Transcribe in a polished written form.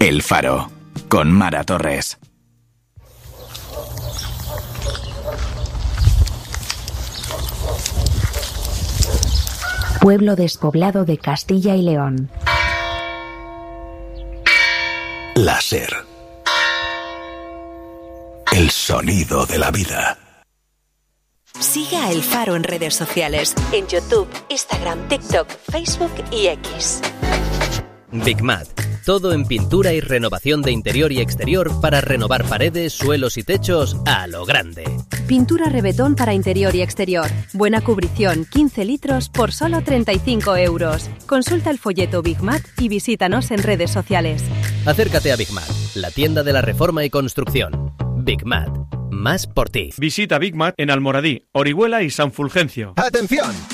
El Faro, con Mara Torres. Pueblo despoblado de Castilla y León. La SER. El sonido de la vida. Sigue a El Faro en redes sociales, en YouTube, Instagram, TikTok, Facebook y X. Big Mat. Todo en pintura y renovación de interior y exterior para renovar paredes, suelos y techos a lo grande. Pintura Rebetón para interior y exterior. Buena cubrición, 15 litros por solo 35 euros. Consulta el folleto Big Mat y visítanos en redes sociales. Acércate a Big Mat, la tienda de la reforma y construcción. Big Mat. Más por ti. Visita Big Mat en Almoradí, Orihuela y San Fulgencio. ¡Atención!